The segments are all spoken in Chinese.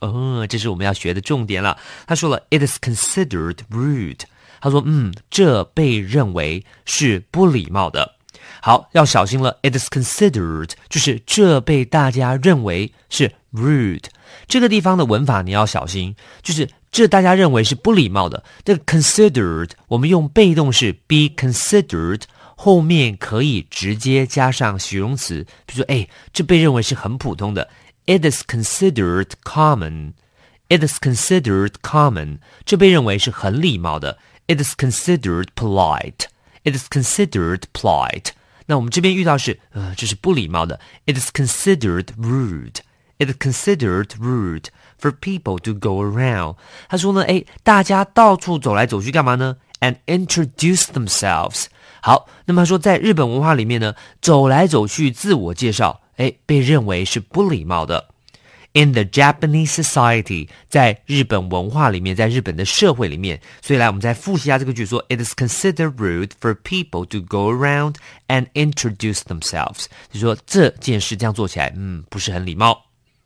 这是我们要学的重点了。他说了 It is considered rude， 他说这被认为是不礼貌的。好，要小心了 It is considered 就是这被大家认为是 rude， 这个地方的文法你要小心，就是这大家认为是不礼貌的。这个 considered 我们用被动式 be considered， 后面可以直接加上形容词，比如说这被认为是很普通的， It is considered common， It is considered common， 这被认为是很礼貌的， It is considered polite， It is considered polite。 那我们这边遇到是这是不礼貌的， It is considered rude， It is considered rude for people to go around。 他说呢大家到处走来走去干嘛呢？ And introduce themselves。 好，那么他说在日本文化里面呢，走来走去自我介绍被认为是不礼貌的。In the Japanese society， 在日本文化里面，在日本的社会里面，所以来我们再复习一下这个句，说 It is considered rude for people to go around and introduce themselves， 就是说这件事这样做起来不是很礼貌。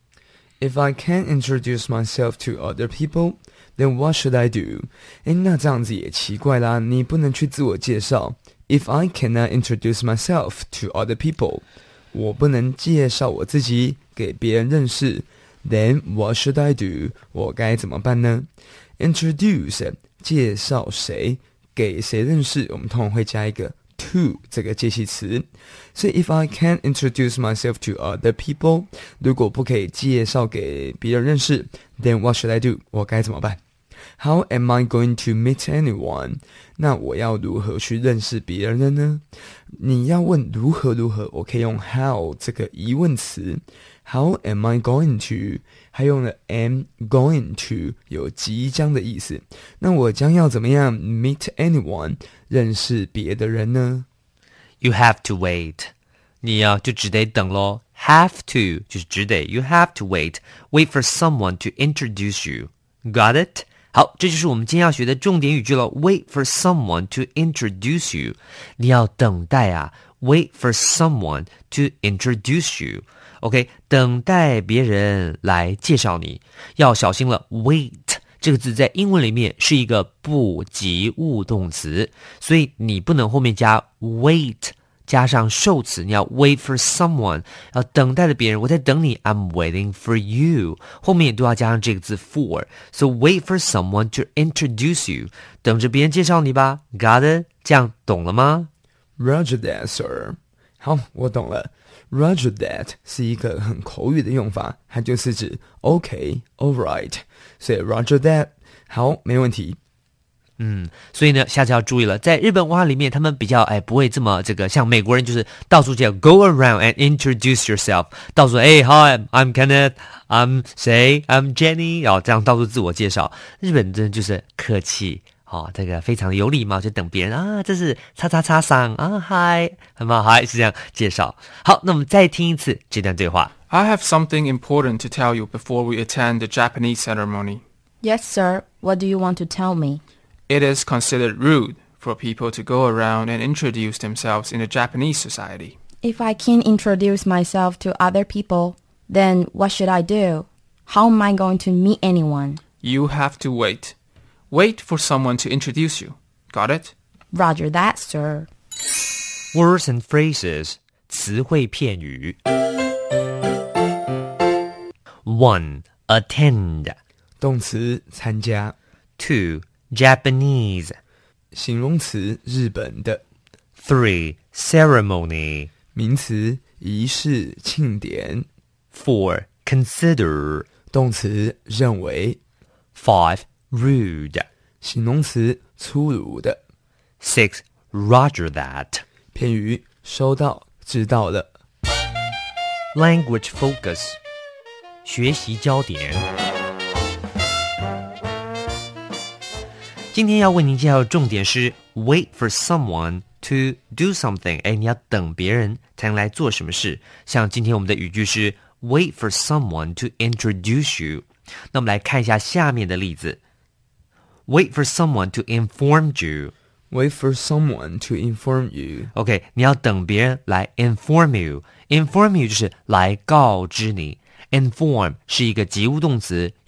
If I can't introduce myself to other people, then what should I do？ 那这样子也奇怪啦，你不能去自我介绍。 If I cannot introduce myself to other people， 我不能介绍我自己给别人认识， then what should I do？ 我该怎么办呢？ Introduce 介绍谁，给谁认识，我们通常会加一个 to 这个介系词。所以 if I can't introduce myself to other people， 如果不可以介绍给别人认识， then what should I do？ 我该怎么办？ How am I going to meet anyone？ 那我要如何去认识别人呢？你要问如何，我可以用 how 这个疑问词。 How am I going to？ 还用了 am going to 有即将的意思。那我将要怎么样 meet anyone 认识别的人呢？ You have to wait， 你就只得等咯。 Have to 就是只得， You have to wait for someone to introduce you。 Got it？ 好，这就是我们今天要学的重点语句了。 Wait for someone to introduce you， 你要等待Wait for someone to introduce you。 OK， 等待别人来介绍你，要小心了。 Wait 这个字在英文里面是一个不及物动词，所以你不能后面加 wait 加上受词，你要 wait for someone， 要等待的别人，我在等你 I'm waiting for you， 后面都要加上这个字 for， so wait for someone to introduce you， 等着别人介绍你吧。 Got it？ 这样懂了吗？ Roger that, sir。 好，我懂了。 Roger that 是一个很口语的用法，它就是指 OK, alright， 所以 Roger that 好，没问题。 所以呢，下次要注意了，在日本文化里面，他们比较不会这么像美国人就是到处讲 go around and introduce yourself， 到处hi I'm Kenneth， I'm 谁 I'm Jenny， 然后这样到处自我介绍。日本真的就是客气这个非常的有礼貌，就等别人这是叉叉叉桑hi， 很好hi，是这样介绍。好，那我们再听一次这段对话。 I have something important to tell you before we attend the Japanese ceremony. Yes, sir. What do you want to tell me? It is considered rude for people to go around and introduce themselves in the Japanese society. If I can't introduce myself to other people, then what should I do? How am I going to meet anyone? You have to wait. Wait for someone to introduce you. Got it? Roger that, sir. Words and phrases 词汇片语。 1. Attend 动词参加， 2. Japanese 形容词日本的， 3. Ceremony 名词仪式庆典， 4. Consider 动词认为， 5. Rude 形容词粗鲁的， 6. Roger that 片语收到知道了。 Language focus 学习焦点。今天要为您介绍的重点是 wait for someone to do something， 你要等别人才能来做什么事。像今天我们的语句是 wait for someone to introduce you。 那我们来看一下下面的例子。 Wait for someone to inform you。 Wait for someone to inform you。 OK， 你要等别人来 inform you。 inform you 就是来告知你。inform 是一个及物动词，